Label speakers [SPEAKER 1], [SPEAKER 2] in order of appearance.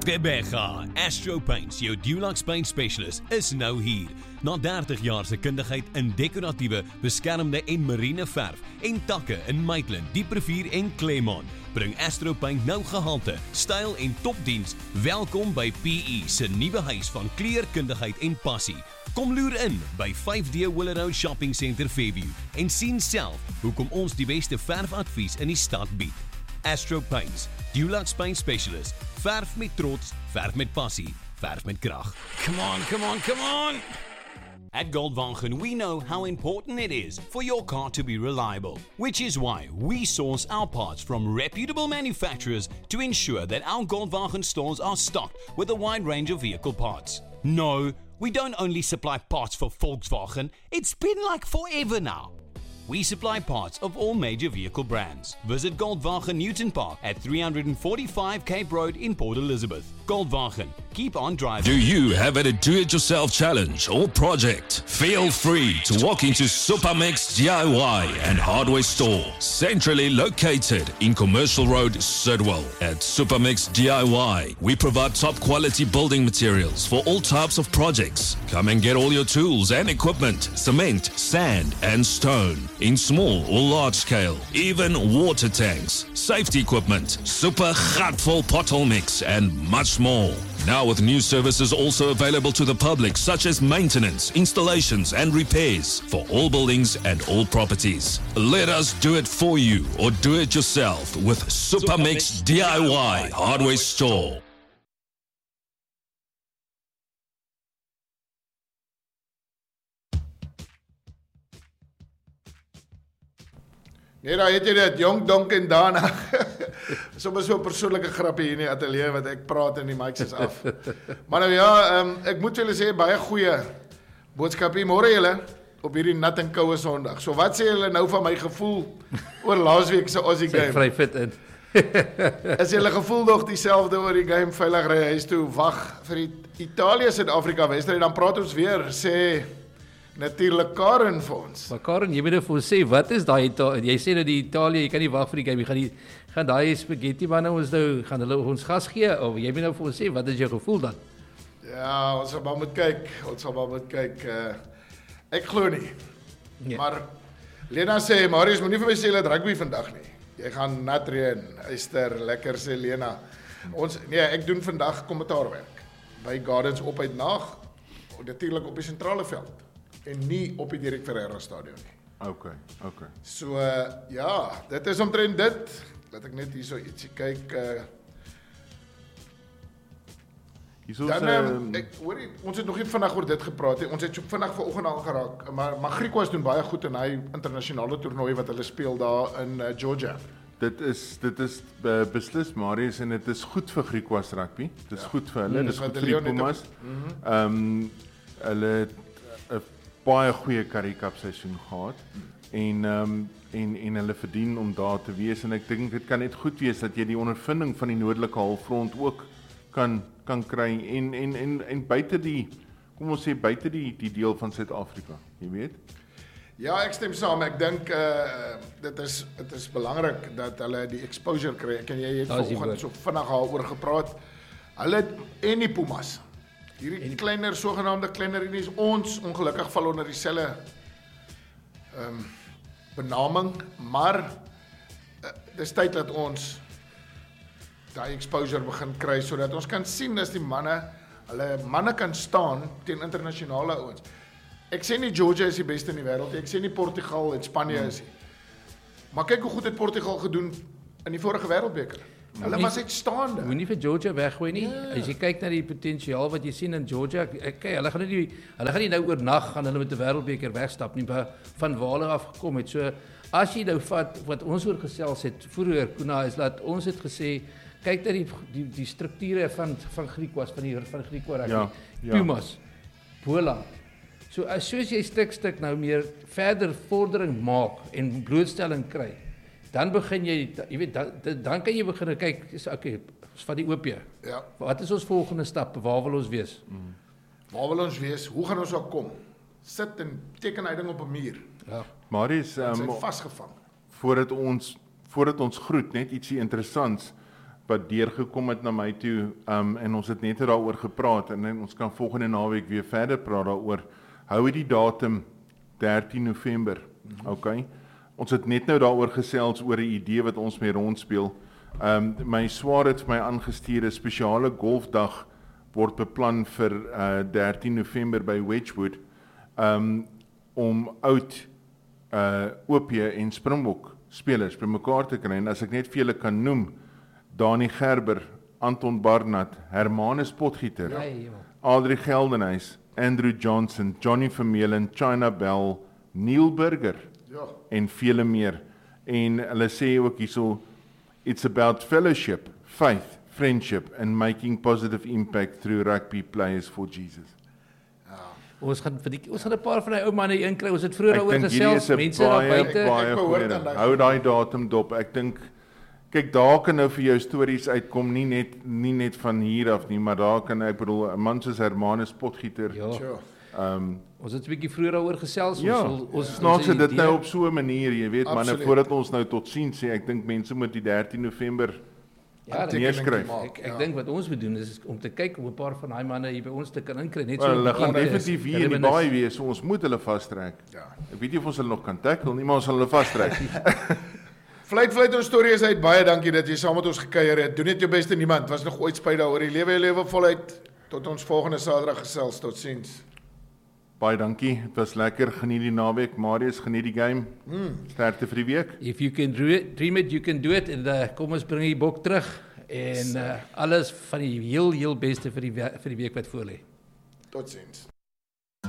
[SPEAKER 1] Gebega, Astro Paints, jou Dulux Paint Specialist, is nou hier. Na 30 jaar se kundigheid in dekoratiewe, beskermde en marine verf en takke in Maitland, Dieprivier en Claremont, bring Astro Paint nou gehalte, styl en topdiens. Welkom by PE se nuwe huis van kleurkundigheid en passie. Kom loer in by 5D Willow Shopping Centre Fairview en sien self hoekom ons die beste verfadvies in die stad bied. Astro Paints, Dulux Paint Specialist. Verf met trots, verf met passie, verf met krag.
[SPEAKER 2] Come on, come on, come on!
[SPEAKER 1] At Goldwagen, we know how important it is for your car to be reliable, which is why we source our parts from reputable manufacturers to ensure that our Goldwagen stores are stocked with a wide range of vehicle parts. No, we don't only supply parts for Volkswagen, it's been like forever now. We supply parts of all major vehicle brands. Visit Goldwagen Newton Park at 345 Cape Road in Port Elizabeth. Goldwagen, keep on driving.
[SPEAKER 3] Do you have a do-it-yourself challenge or project? Feel free to walk into Supermix DIY and Hardware Store, centrally located in Commercial Road, Sidwell. At Supermix DIY, we provide top-quality building materials for all types of projects. Come and get all your tools and equipment, cement, sand, and stone, in small or large scale, even water tanks, safety equipment, super gatvol pothole mix, and much more. Now with new services also available to the public, such as maintenance, installations and repairs for all buildings and all properties. Let us do it for you or do it yourself with Supermix DIY Hardware Store.
[SPEAKER 4] Nee, daar het jy dit, Jong Donk en Dana. Soms so 'n persoonlike grappie hier in die ateljee wat ek praat en die mics is af. Maar nou ja, ek moet julle sê baie goeie boodskapie môre julle op hierdie nat en koue Sondag. So wat sê julle nou van my gevoel oor laasweek se Aussie game?
[SPEAKER 2] Vry fit in.
[SPEAKER 4] Is julle gevoel nog dieselfde oor die game veilig ry huis toe wag vir die Italië Suid-Afrika wedstryd, dan praat ons weer, sê natuurlik Karen vir ons.
[SPEAKER 2] Maar Karen, jy moet nou vir ons sê, wat is daai jy sê nou die Italië, jy kan nie wag vir die game, jy gaan daai spaghetti manne ons nou, gaan hulle ons gas gee, of jy moet nou vir ons sê, wat is jou gevoel dan?
[SPEAKER 4] Ja, ons sal maar moet kyk, ek glo nie,
[SPEAKER 2] Nee.
[SPEAKER 4] maar Lena sê, Marius, moet nie vir my sê jy het rugby vandag nie, jy gaan nat reën, Eyster, lekker sê Lena, ek doen vandag kommentaarwerk, by Gardens op uit nag, natuurlijk op die sentrale veld, en nie op die Dirk Ferreira stadion nie.
[SPEAKER 5] Okay.
[SPEAKER 4] So, ja, dit is omtrent dit. Laat ek net hier so ietsie kyk. Dan, ons het nog nie vandag oor dit gepraat, ons het so vandag vanoggend aangeraak, maar Griekwas doen baie goed in hy internasionale toernooi wat hulle speel daar in Georgia.
[SPEAKER 5] Dit is beslis, Marius, en dit is goed vir Griekwas rugby. Dit is goed vir hulle, dit is goed vir die Pumas. Hulle het 'n baie goeie Currie Cup seisoen gehad en hulle verdien om daar te wees, en ek dink dit kan net goed wees dat jy die ondervinding van die noordelike halfrond ook kan kry en buite die, kom ons sê buite die deel van Suid-Afrika, jy weet.
[SPEAKER 4] Ja, ek stem saam. Ek dink dit is belangrik dat hulle die exposure kry. Jy het vanoggend so vinnig daaroor gepraat. Hulle en die Pumas. Hierdie kleiner, sogenaamde kleiner unies, ons ongelukkig val onder dieselfde benaming, maar dis tyd dat ons daai exposure begin kry, sodat ons kan sien as die manne kan staan teen internasionale ouens. Ek sê nie Georgia is die beste in die wêreld, ek sê nie Portugal en Spanje is nie. Maar kyk hoe goed het Portugal gedoen in die vorige wêreldbeker. Hulle was uitstaande.
[SPEAKER 2] Moenie vir Georgia weggooi nie. Ja. As jy kyk na die potensiaal wat jy sien in Georgia, kyk, hulle gaan nie nou oornag gaan hulle met 'n wêreldbeker wegstap nie, maar van waar hulle af gekom het. So as jy nou vat wat ons oor gesels het vroeër, Kuna, is dat ons het gesê kyk na die strukture van Griekwas, van Griekwa rugby.
[SPEAKER 5] Ja.
[SPEAKER 2] Pumas, Boland. So as soos jy stuk nou meer verder vordering maak en blootstelling kry, dan begin jy weet, dan kan jy begin kyk, okay, van die OP.
[SPEAKER 4] Ja.
[SPEAKER 2] Wat is ons volgende stap? Waar wil ons wees?
[SPEAKER 4] Waar wil ons wees? Hoe gaan ons daar kom? Sit en teken hy ding op 'n muur.
[SPEAKER 2] Ja.
[SPEAKER 5] Marius,
[SPEAKER 4] Sy vasgevang.
[SPEAKER 5] voordat ons groet, net ietsie interessants. wat deurgekom het na my toe, en ons het net daaroor gepraat, en ons kan volgende naweek weer verder praat daaroor. Hou die datum 13 November, okay? Ons het net nou daaroor gesels oor 'n idee wat ons mee rondspeel. My swaar het vir my aangestuur 'n spesiale golfdag word beplan vir 13 November by Wedgwood, om oud OP en Springbok spelers bymekaar te kry. En as ek net vir julle kan noem, Dani Gerber, Anton Barnard, Hermanus Potgieter, Adrie Geldenhuys, Andrew Johnson, Johnny Vermeulen, China Bell, Neil Burger en vele meer. En hulle sê ook hierso, it's about fellowship, faith, friendship and making positive impact through rugby players for Jesus.
[SPEAKER 2] Ons gaan 'n paar van die ou manne inkry. Ons het vroeër daaroor gesels, mense daar buite.
[SPEAKER 5] Hou daai datum dop. Ek dink kyk, daar kan nou vir jou stories uitkom, nie net van hier af nie, maar daar kan ek bedoel 'n man soos Hermanus Potgieter.
[SPEAKER 2] Ons het 'n bietjie vroeër daaroor gesels.
[SPEAKER 5] Ons snaaks dit nou op so 'n manier, jy weet, manne, voordat ons nou totsiens sê, ek dink mense moet die 13 November neerskryf.
[SPEAKER 2] Ek dink wat ons moet doen is om te kyk om 'n paar van daai manne hier by ons te kan inkry, net
[SPEAKER 5] hulle gaan definitief hier in die baai wees, so ons moet hulle vastrek. Ek weet nie of ons hulle nog kan tackle nie, maar ons sal hulle vastrek.
[SPEAKER 4] Fluit ons storie is uit. Baie dankie dat jy saam met ons gekuier het. Doen net jou beste, niemand was nog ooit spyt daaroor. Die lewe voluit. Tot ons volgende Saterdag gesels. Totsiens.
[SPEAKER 5] Baie dankie. Dit was lekker. Geniet die naweek. Marius, geniet die game. Sterkte vir die week.
[SPEAKER 2] If you can dream it, you can do it. En kom ons bring die bok terug en alles van die heel beste vir die week wat voor lê.
[SPEAKER 4] Totsiens.